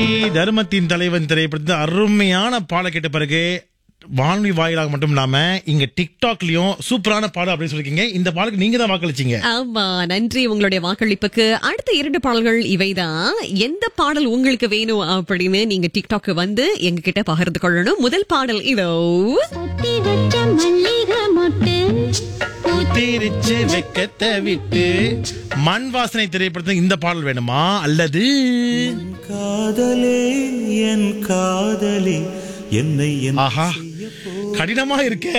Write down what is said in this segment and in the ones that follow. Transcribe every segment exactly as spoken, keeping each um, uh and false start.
தர்மத்தின் தலைவன் திரைப்படத்தில் அருமையான பாட கேட்ட பிறகு வானொலி வாயிலாக மட்டும் இல்லாம இங்க டிக்டாக்லயும் சூப்பரான பாடம் அப்படின்னு சொல்லிருக்கீங்க. இந்த பாடலுக்கு நீங்க தான் வாக்களிச்சீங்க. ஆமா, நன்றி உங்களுடைய வாக்களிப்புக்கு. அடுத்த இரண்டு பாடல்கள் இவைதான். எந்த பாடல் உங்களுக்கு வேணும் அப்படின்னு நீங்க டிக்டாக் வந்து எங்க கிட்ட பகிர்ந்து கொள்ளணும். முதல் பாடல் இதோ. வெக்கத்தை விட்டு மண் வாசனை திரைப்படத்தில் இந்த பாடல் வேணுமா அல்லது காதலே என் காதலே என்னை ஆஹா கடினமா இருக்கே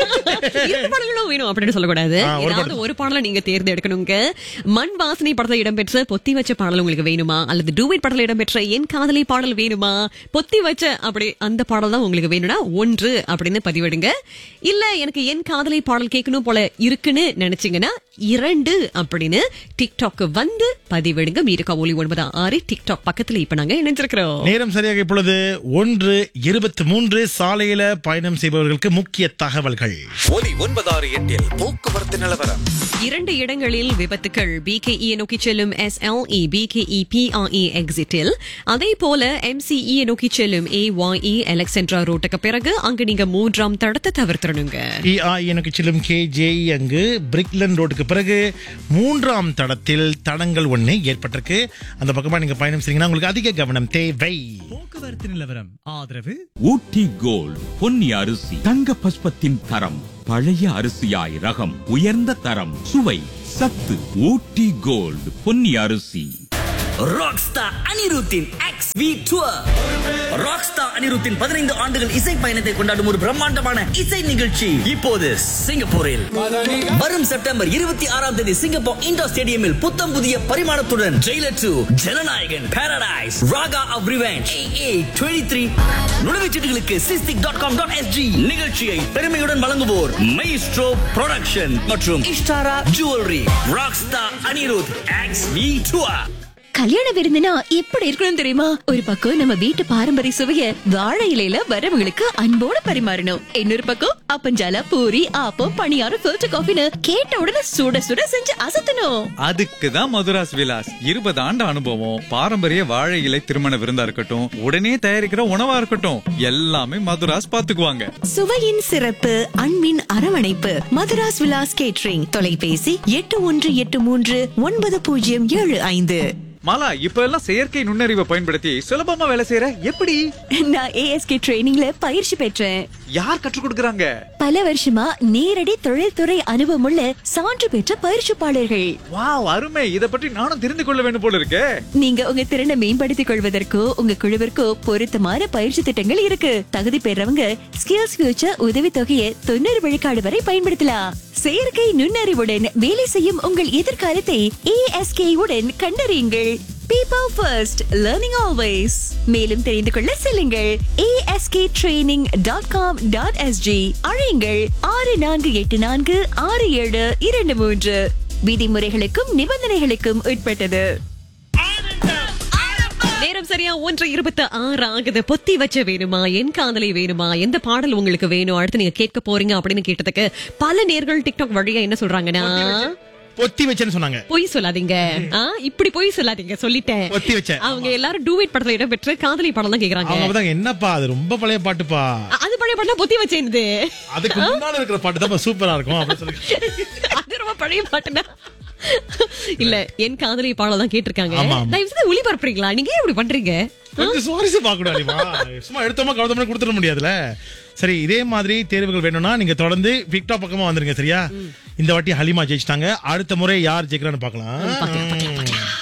இரண்டு பாடல்களும் வேணும் அப்படின்னு சொல்லக்கூடாது. ஏதாவது ஒரு பாடலை நீங்க தேர்ந்தெடுக்கணுங்க. மண் வாசனை படத்துல இடம்பெற்ற பொத்தி வச்ச பாடல் உங்களுக்கு வேணுமா அல்லது டூவைட் படத்துல இடம்பெற்ற என் காதலி பாடல் வேணுமா? பொத்தி வச்ச அப்படி அந்த பாடல் தான் உங்களுக்கு வேணும்னா ஒன்று அப்படின்னு பதிவிடுங்க. இல்ல எனக்கு என் காதலி பாடல் கேட்கணும் போல இருக்குன்னு நினைச்சீங்கன்னா இரண்டு அப்படின்னு டிக்டாக் வந்து பதிவிடுங்க. மீரகா ஒலி ஒன்பதாம் ஆறு டிக்டாக் பக்கத்துல இப்ப நாங்க இணைஞ்சிருக்கிறோம். நேரம் சரியாக இப்பொழுது ஒன்று இருபத்தி மூன்று. சாலையில பயணம் செய்பவர்களுக்கு முக்கிய தகவல்கள். ஒலி ஒன்பதாறு எட்டில் போக்குவரத்து நிலவரம். இரண்டு இடங்களில் விபத்துக்கள். பிகேஇ நோக்கி செல்லும் எஸ்எல்இ பிகேஇ பிஆர்இ எக்ஸிட்டில், அதே போல எம்சிஇ நோக்கி செல்லும் ஏஒய்இ அலெக்சாண்ட்ரா ரோட்டுக்கு பிறகு அங்கு நீங்க மூன்றாம் தடத்தை தவிர்த்திடணுங்க. பிஆர்இ நோக்கி செல்லும் கேஜேஇ அங்கு பிரிக்லன் ரோட்டுக்கு பிறகு மூன்றாம் தடத்தில் தடங்கள் ஒண்ணு ஏற்பட்டிருக்கு. அந்த பக்கமா நீங்க பயணம் செய்றீங்கன்னா உங்களுக்கு அதிக கவனம் தேவை. போக்குவரத்து நிலவரம் ஆதரவு ஊட்டி கோல்ட் பொன்னி அரிசி தங்க பஸ்பத்தின் தரம், பழைய அரிசியாய் ரகம், உயர்ந்த தரம், சுவை, சத்து. ஊட்டி கோல்ட் பொன்னி அரிசி. ராக்ஸ்டார் அனிருத்தின் எக்ஸ் வி டூர். ராக்ஸ்டார் அனிருத்தின் பதினைந்து ஆண்டுகள் இசை பயணத்தை கொண்டாடும் ஒரு பிரம்மாண்டமான இசை நிகழ்ச்சி இப்போது சிங்கப்பூரில். வரும் செப்டம்பர் இருபத்தி ஆறாம் தேதி சிங்கப்பூர் இண்டோர் ஸ்டேடியமில் புத்தம் புதிய பரிமாணத்துடன் Jailer two, Jananayagan, Paradise, Raaga of revenge, A twenty three நுழைவுச்சீட்டுகளுக்கு SISTIC dot com dot SG. நிகழ்ச்சியை பெருமையுடன் வழங்குவோர் மைஸ்ட்ரோ புரொடக்ஷன் மற்றும் Ishtara jewellery. Rockstar Anirudh X we tour. கல்யாண விருந்துனா எப்படி இருக்கணும் தெரியுமா? ஒரு பக்கம் நம்ம வீட்டு பாரம்பரிய சுவைய வாழை இலையில வரவங்களுக்கு அன்போட பரிமாறணும். இன்னொரு பக்கம் அப்பஞ்சால, பூரி, ஆப்பம், பணியாரம், ஃபில்டர் காஃபின்னு கேட்ட உடனே சுட சுட செஞ்சு அசத்தணும். அதுக்கு தான் மதுராஸ் விலாஸ். இருபது ஆண்டு அனுபவம், பாரம்பரிய வாழை இலை திருமண விருந்தா இருக்கட்டும், உடனே தயாரிக்கிற உணவா இருக்கட்டும், எல்லாமே மதுராஸ் பாத்துக்குவாங்க. சுவையின் சிறப்பு, அன்பின் அரவணைப்பு. மதுராஸ் விலாஸ் கேட்டரிங். தொலைபேசி எட்டு ஒன்று எட்டு மூன்று ஒன்பது பூஜ்ஜியம் ஏழு ஐந்து. மாலா, இப்ப எல்லாம் செயற்கை நுண்ணறிவை பயன்படுத்தி சுலபமா வேலை செய்யற எப்படி? நான் ஏஎஸ்கே ட்ரெயினிங்ல பயிற்சி பெற்றேன். யார் கற்றுக் கொடுக்கறாங்க? பல வருஷமா நேரடி தொழில்துறை அனுபவமுள்ள சான்று பெற்ற பயிற்சிப்பாளர்கள். வாவ், அருமை. இத பற்றி நானும் தெரிந்து கொள்ள வேண்டும் போல இருக்கே. நீங்க உங்க திறனை மேம்படுத்திக் கொள்வதற்கோ உங்க குழுவிற்கோ பொருத்தமான பயிற்சி திட்டங்கள் இருக்கு. தகுதி பெறவங்க ஸ்கில்ஸ் ஃபியூச்சர் உதவி தொகையை தொண்ணூறு விழுக்காடு வரை பயன்படுத்தலாம். செயற்கை நுண்ணறிவுடன் வேலை செய்யும் உங்கள் எதிர்காலத்தை ஏஎஸ்கே உடன் கண்டறியுங்கள். People first, learning always. மேலும் தெரிந்து கொள்ள செல்லுங்கள் A S K training dot com dot S G. அழையுங்கள் ஆறு நான்கு எட்டு நான்கு ஆறு ஏழு இரண்டு மூன்று. விதிமுறைகளுக்கும் நிபந்தனைகளுக்கும் உட்பட்டது. நேரம் சரியா ஒன்று இருபத்தி ஆறு ஆகுது. பொத்தி வச்ச வேணுமா, என் காதலை வேணுமா, எந்த பாடல் உங்களுக்கு வேணும் அடுத்து நீங்க கேட்க போறீங்க அப்படின்னு கேட்டதுக்கு பல நேர்கள் டிக்டாக் வழியா என்ன சொல்றாங்கன்னா, பொத்தி வச்சேன்னு சொன்னாங்க. பொய் சொல்லாதீங்க, இப்படி பொய் சொல்லாதீங்க சொல்லிட்டேன். பொத்தி வச்ச அவங்க எல்லாரும் டூவைட் படத்துல இடம் பெற்ற காதலி பாடல் தான் கேக்குறாங்க. என்னப்பா அது ரொம்ப பழைய பாட்டுப்பா. அது பழைய பாட்டுனா பொத்தி வச்சேன். அதுக்கு முன்னால இருக்கிற பாட்டு தான் சூப்பரா இருக்கும் அப்படின்னு சொல்லி. அது ரொம்ப பழைய பாட்டுனா இல்ல, என் காதலி பாடல் தான் கேட்டிருக்காங்க. தயவு செய்து ஒளிபரப்புறீங்களா? நீங்க ஏன் இப்படி பண்றீங்க? சுவாரஸ்யம் பார்க்கணும். சும்மா எடுத்தோமா கவனமா கொடுத்துட முடியாதுல. சரி, இதே மாதிரி தேர்வுகள் வேணும்னா நீங்க தொடர்ந்து டிக்டாக் பக்கமா வந்துருங்க. சரியா? இந்த வாட்டி ஹலிமா ஜெயிச்சிட்டாங்க. அடுத்த முறை யார் ஜெயிக்கிறான்னு பார்க்கலாம்.